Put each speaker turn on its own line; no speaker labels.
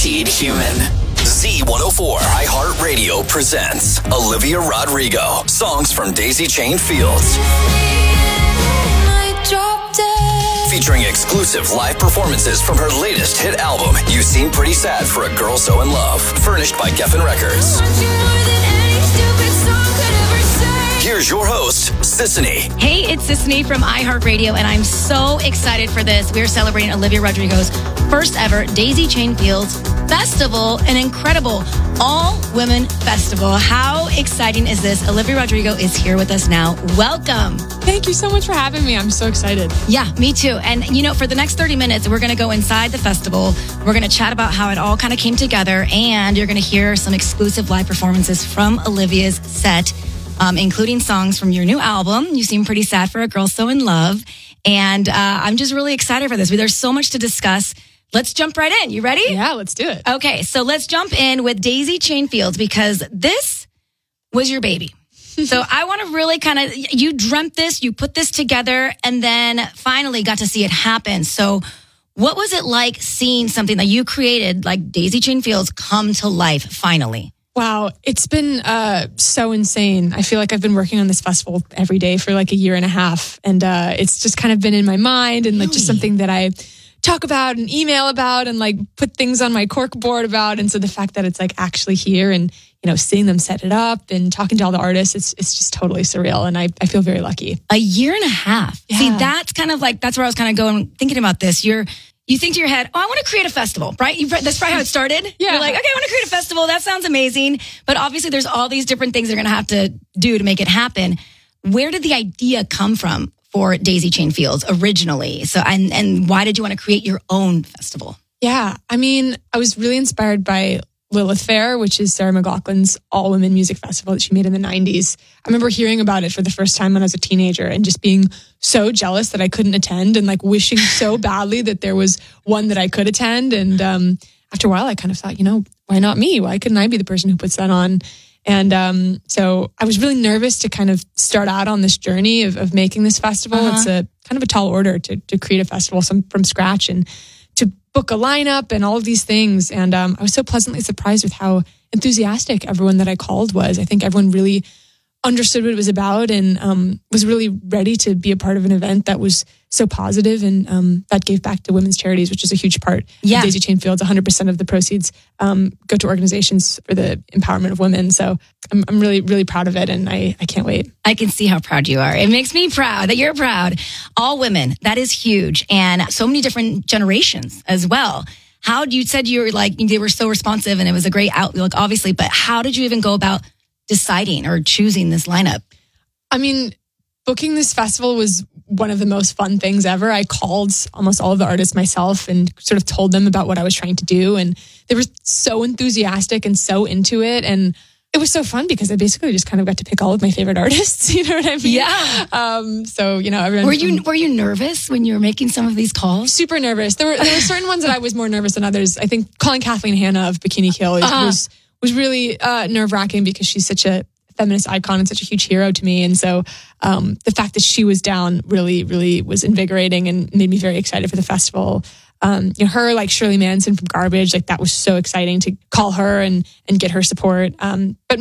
Guaranteed Human. Z104 iHeartRadio presents Olivia Rodrigo. Songs from Daisy Chain Fields. Featuring exclusive live performances from her latest hit album, You Seem Pretty Sad for a Girl So in Love. Furnished by Geffen Records. Here's your host, Sisanie.
Hey, it's Sisanie from iHeartRadio, and I'm so excited for this. We're celebrating Olivia Rodrigo's first ever Daisy Chain Fields Festival, an incredible all-women festival. How exciting is this? Olivia Rodrigo is here with us now. Welcome.
Thank you so much for having me. I'm so excited.
Yeah, me too. And, for the next 30 minutes, we're going to go inside the festival. We're going to chat about how it all kind of came together, and you're going to hear some exclusive live performances from Olivia's set, including songs from your new album, You Seem Pretty Sad for a Girl So in Love. And I'm just really excited for this. There's so much to discuss. Let's jump right in. You ready?
Yeah, let's do it.
Okay, so let's jump in with Daisy Chain Fields, because this was your baby. So I want to really you dreamt this, you put this together, and then finally got to see it happen. So what was it like seeing something that you created, like Daisy Chain Fields, come to life finally?
Wow, it's been so insane. I feel like I've been working on this festival every day for like a year and a half, and it's just kind of been in my mind and like just something that I talk about and email about and like put things on my cork board about. And so the fact that it's like actually here and, seeing them set it up and talking to all the artists, it's just totally surreal. And I feel very lucky.
A year and a half. Yeah. See, that's that's where I was kind of going, thinking about this. You think to your head, I want to create a festival, right? That's probably how it started.
Yeah.
You're like, okay, I want to create a festival. That sounds amazing. But obviously there's all these different things they're going to have to do to make it happen. Where did the idea come from for Daisy Chain Fields originally? So, and why did you want to create your own festival?
Yeah. I was really inspired by Lilith Fair, which is Sarah McLachlan's all-women music festival that she made in the 90s. I remember hearing about it for the first time when I was a teenager and just being so jealous that I couldn't attend and like wishing so badly that there was one that I could attend. And after a while, I kind of thought, why not me? Why couldn't I be the person who puts that on? And so I was really nervous to kind of start out on this journey of making this festival. Uh-huh. It's a kind of a tall order to create a festival from scratch and to book a lineup and all of these things. And I was so pleasantly surprised with how enthusiastic everyone that I called was. I think everyone really understood what it was about and was really ready to be a part of an event that was so positive and that gave back to women's charities, which is a huge part of Daisy Chain Fields. 100% of the proceeds go to organizations for the empowerment of women. So I'm really, really proud of it, and I can't wait.
I can see how proud you are. It makes me proud that you're proud. All women, that is huge. And so many different generations as well. You said you were they were so responsive and it was a great outlook, obviously, but how did you even go about deciding or choosing this lineup?
Booking this festival was one of the most fun things ever. I called almost all of the artists myself and sort of told them about what I was trying to do. And they were so enthusiastic and so into it. And it was so fun because I basically just kind of got to pick all of my favorite artists. You know what I mean?
Yeah.
So, everyone.
Were you nervous when you were making some of these calls?
Super nervous. There were certain ones that I was more nervous than others. I think calling Kathleen Hanna of Bikini Kill was really nerve-wracking because she's such a feminist icon and such a huge hero to me. And so the fact that she was down really, really was invigorating and made me very excited for the festival. Her, like Shirley Manson from Garbage, like that was so exciting to call her and get her support. But